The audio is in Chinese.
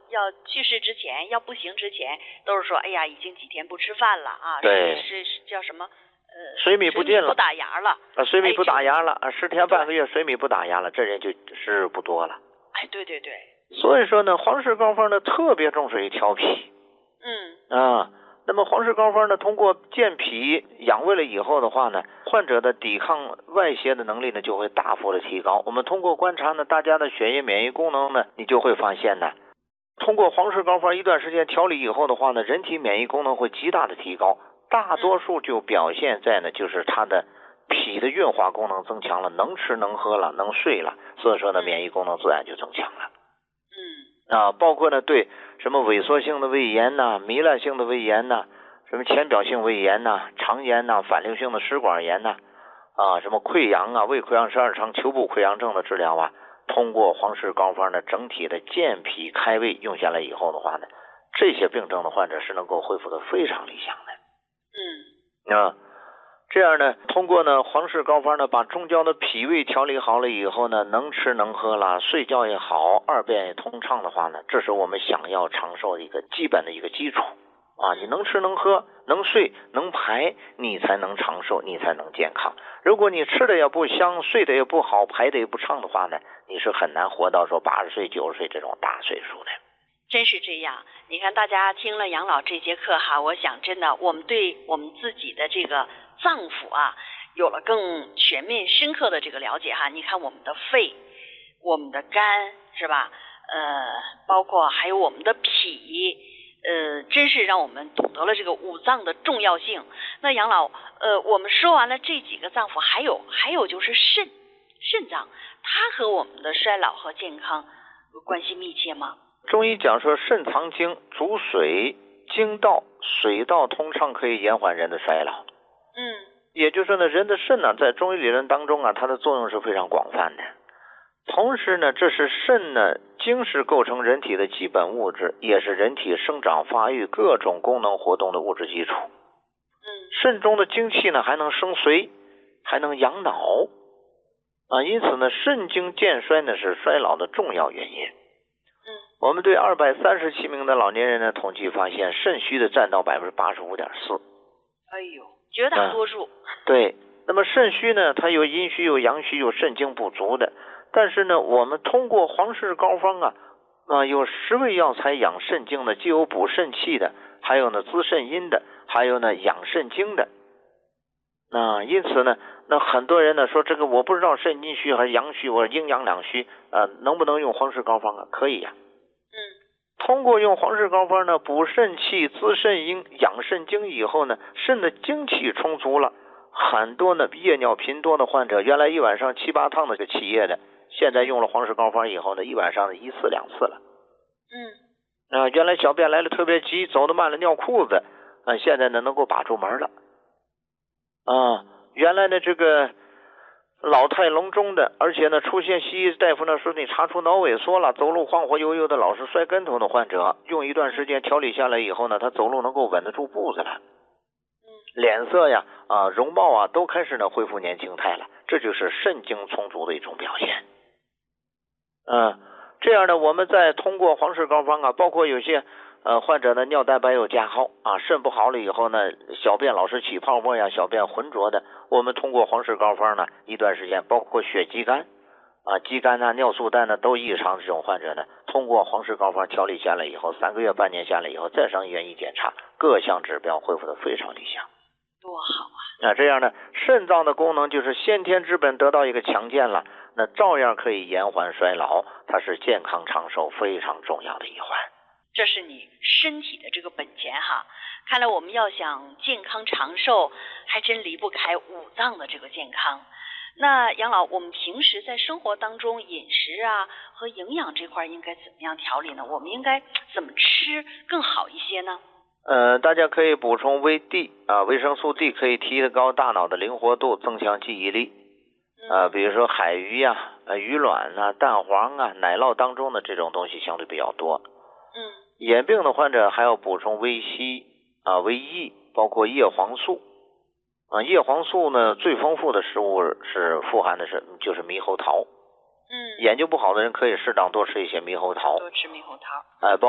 要去世之前，要不行之前，都是说，哎呀，已经几天不吃饭了啊， 对， 是叫什么？ 水米不进了， 不打牙了啊，水米不打牙了啊，10天半个月水米不打牙了，这人就时日不多了。 哎，对对对。 所以说呢，黄氏膏方呢特别重视于调脾。那么黄氏膏方呢，通过健脾养胃了以后的话呢，患者的抵抗外邪的能力呢就会大幅的提高。我们通过观察呢，大家的血液免疫功能呢，你就会发现呢，通过黄氏膏方一段时间调理以后的话呢，人体免疫功能会极大的提高，大多数就表现在呢，就是它的脾的运化功能增强了，能吃能喝了，能睡了，所以说呢，免疫功能自然就增强了。包括呢对什么萎缩性的胃炎呐、糜烂性的胃炎呐、什么浅表性胃炎呐、肠炎呐、反流性的食管炎呐、什么溃疡啊、胃溃疡、十二肠、球部溃疡症的治疗啊，通过黄氏膏方的整体的健脾开胃用下来以后的话呢，这些病症的患者是能够恢复的非常理想的。这样呢，通过呢黄氏膏方呢，把中焦的脾胃调理好了以后呢，能吃能喝了，睡觉也好，二便也通畅的话呢，这是我们想要长寿的一个基本的一个基础啊。你能吃能喝能睡能排，你才能长寿，你才能健康。如果你吃的也不香，睡的也不好，排的也不畅的话呢，你是很难活到说80岁90岁这种大岁数的。 真是这样，你看大家听了杨老这节课哈，我想真的我们对我们自己的这个脏腑啊有了更全面深刻的这个了解哈。你看我们的肺，我们的肝是吧，包括还有我们的脾，真是让我们懂得了这个五脏的重要性。那杨老，我们说完了这几个脏腑，还有就是肾脏，它和我们的衰老和健康关系密切吗？ 中医讲说肾藏精，主水，精道水道通畅，可以延缓人的衰老。也就是说呢，人的肾呢，在中医理论当中啊，它的作用是非常广泛的。同时呢，这是肾呢，精是构成人体的基本物质，也是人体生长发育各种功能活动的物质基础。肾中的精气呢，还能生髓，还能养脑因此呢，肾精渐衰呢，是衰老的重要原因。我们对237名的老年人的统计发现，肾虚的占到85.4%。 哎呦，绝大多数。 对，那么肾虚呢，它有阴虚有阳虚有肾精不足的，但是呢，我们通过黄氏膏方有10味药材养肾精的，既有补肾气的，还有呢滋肾阴的，还有呢养肾精的。因此呢，那很多人呢说这个我不知道肾阴虚还是阳虚，我阴阳两虚，能不能用黄氏膏方啊？可以呀。通过用黄氏膏方呢，补肾气、滋肾阴、养肾精以后呢，肾的精气充足了，很多呢夜尿频多的患者，原来一晚上7、8趟的起夜的，现在用了黄氏膏方以后呢，一晚上1次2次了。原来小便来的特别急，走得慢了尿裤子，现在呢能够把住门了。原来呢这个老态龙钟的，而且呢出现西医大夫呢说你查出脑萎缩了，走路晃晃悠悠的，老是摔跟头的患者，用一段时间调理下来以后呢，他走路能够稳得住步子了，脸色呀容貌啊都开始呢恢复年轻态了，这就是肾精充足的一种表现。这样呢，我们再通过黄氏膏方包括有些患者的尿蛋白有加号肾不好了以后呢，小便老是起泡沫呀，小便浑浊的，我们通过黄氏膏方呢，一段时间，包括血肌酐肌酐尿素氮都异常，这种患者呢，通过黄氏膏方调理下来以后，3个月半年下来以后，再上医院一检查，各项指标恢复的非常理想。 多好啊！ 这样呢，肾脏的功能就是先天之本得到一个强健了，那照样可以延缓衰老，它是健康长寿非常重要的一环。 这是你身体的这个本钱哈。看来我们要想健康长寿，还真离不开五脏的这个健康。那杨老，我们平时在生活当中饮食和营养这块应该怎么样调理呢？我们应该怎么吃更好一些呢？ 大家可以补充维 D 维生素 D 可以提高大脑的灵活度，增强记忆力。比如说海鱼鱼卵蛋黄奶酪当中的这种东西相对比较多。眼病的患者还要补充维硒维 E， 包括叶黄素。叶黄素呢最丰富的食物是富含的就是猕猴桃。眼睛不好的人可以适当多吃一些猕猴桃。 多吃猕猴桃。